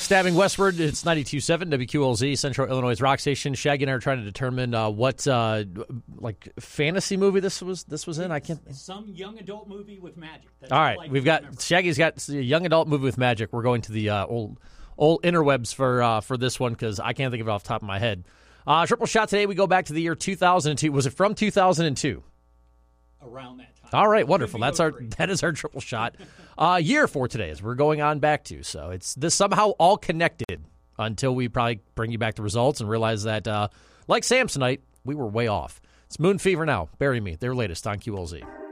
Backstabbing Westward, it's 92.7 WQLZ, Central Illinois' rock station. Shaggy and I are trying to determine what fantasy movie this was in. I can't. Some young adult movie with magic. That's all right, we've got Shaggy's got a young adult movie with magic. We're going to the old interwebs for this one because I can't think of it off the top of my head. Triple shot today. We go back to the year 2002. Was it from 2002? Around that time. All right, wonderful. That is our triple shot year for today as we're going on back to. So it's this somehow all connected until we probably bring you back the results and realize that, like Samsonite, we were way off. It's Moon Fever now. Bury Me, their latest on QLZ.